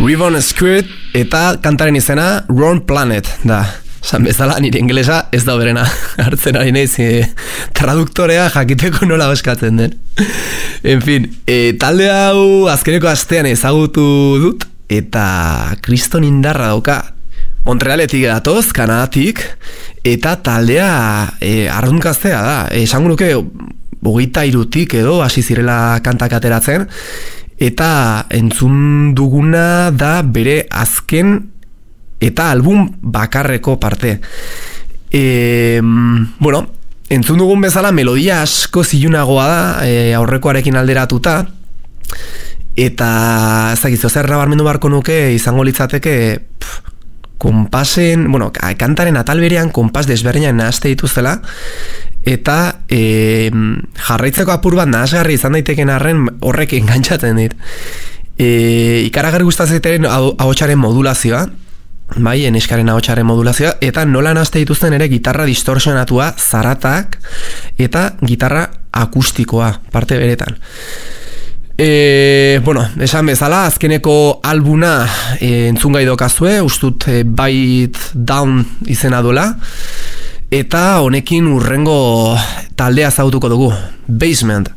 Ribbon Skirt eta kantaren izena Wrong Planet da. San bezala nire ingelesa ez da berena hartzen ari naiz traduktorea jakiteko nola eskatzen den. En fin, talde hau azkeneko astean ezagutu dut eta kriston indarra dauka. Montrealetik datoz, Kanadatik, eta taldea ardunkaztea da. Esango nuke 23tik edo hasi zirela kantak ateratzen, eta entzun duguna da bere azken eta album bakarreko parte. Bueno, entzun dugun bezala melodia asko zilunagoa da, aurrekoarekin alderatuta, eta ez dakizu, zer nabarmendu beharko nuke izango litzateke konpasen, bueno, kantaren atal berean konpas desberdinak nahaste dituzela, eta jarraitzeko apur bat nahasgarri izan daiteken arren horrek engantzatzen dit. Ikaragarri gustatzen ahotsaren modulazioa, bai, eneskaren ahotsaren modulazioa, eta nola nahazte dituzten ere gitarra distorsionatua, zaratak, eta gitarra akustikoa, parte beretan. Bueno, esan bezala, azkeneko albuna entzungai dokazue, ustut Bite Down izena duela, eta honekin urrengo taldea zautuko dugu, Basement.